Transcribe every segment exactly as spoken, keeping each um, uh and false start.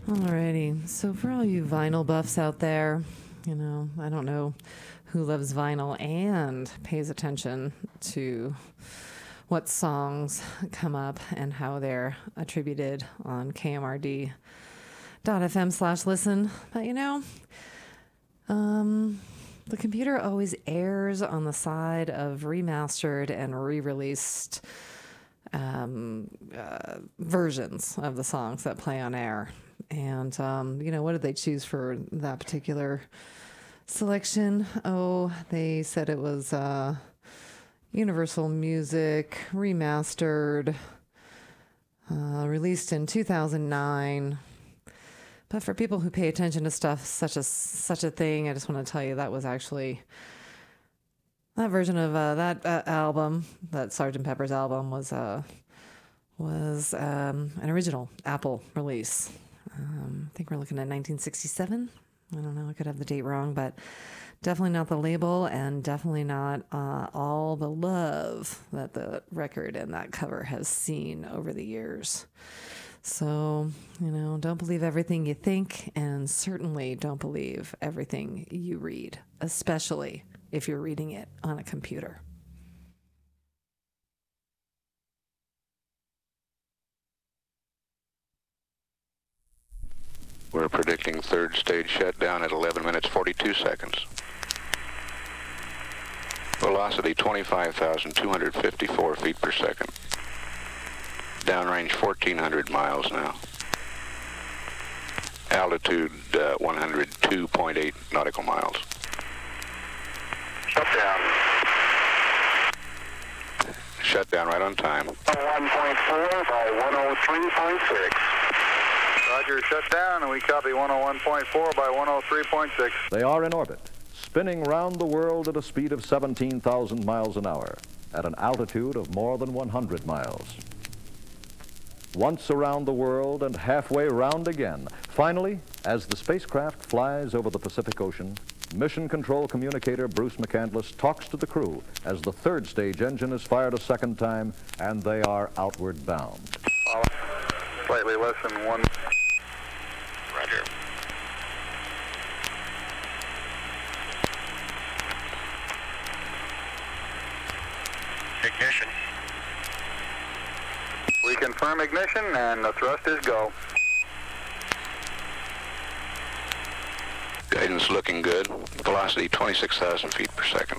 Alrighty, so for all you vinyl buffs out there, you know, I don't know who loves vinyl and pays attention to what songs come up and how they're attributed on K M R D dot F M slash listen. But you know, um, the computer always errs on the side of remastered and re-released um, uh, versions of the songs that play on air. And, um, you know, what did they choose for that particular selection? Oh, they said it was uh, Universal Music, remastered, uh, released in two thousand nine. But for people who pay attention to stuff such as such a thing, I just want to tell you that was actually that version of uh, that uh, album, that Sergeant Pepper's album, was uh, was um, an original Apple release. Um, I think we're looking at nineteen sixty-seven. I don't know, I could have the date wrong, but definitely not the label, and definitely not uh, all the love that the record and that cover has seen over the years. So, you know, don't believe everything you think, and certainly don't believe everything you read, especially if you're reading it on a computer. We're predicting third stage shutdown at eleven minutes forty-two seconds. Velocity twenty-five thousand two hundred fifty-four feet per second. Downrange fourteen hundred miles now. Altitude uh, one hundred two point eight nautical miles. Shutdown. Shutdown right on time. one point four by one oh three point six. Roger, shut down, and we copy one oh one point four by one oh three point six. They are in orbit, spinning round the world at a speed of seventeen thousand miles an hour, at an altitude of more than one hundred miles. Once around the world and halfway round again. Finally, as the spacecraft flies over the Pacific Ocean, Mission Control Communicator Bruce McCandless talks to the crew as the third stage engine is fired a second time, and they are outward bound. Uh, slightly less than one. Roger. Ignition. We confirm ignition, and the thrust is go. Guidance looking good. Velocity twenty-six thousand feet per second.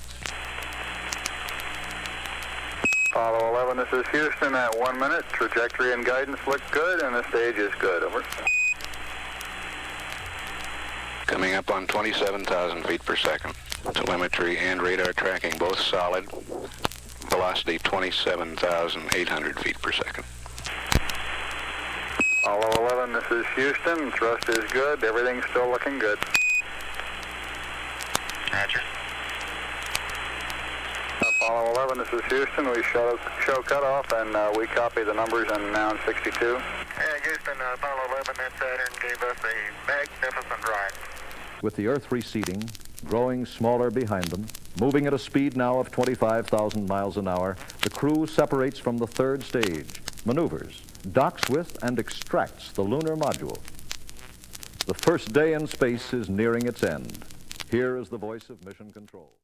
Apollo eleven, this is Houston at one minute. Trajectory and guidance look good, and the stage is good. Over. Coming up on twenty-seven thousand feet per second. Telemetry and radar tracking both solid. Velocity twenty-seven thousand eight hundred feet per second. Apollo eleven, this is Houston. Thrust is good. Everything's still looking good. Roger. Apollo eleven, this is Houston. We show, show cutoff, and uh, we copy the numbers in noun sixty-two. Yeah, Houston, uh, Apollo eleven and Saturn gave us a magnificent ride. With the Earth receding, growing smaller behind them, moving at a speed now of twenty-five thousand miles an hour, the crew separates from the third stage, maneuvers, docks with and extracts the lunar module. The first day in space is nearing its end. Here is the voice of Mission Control.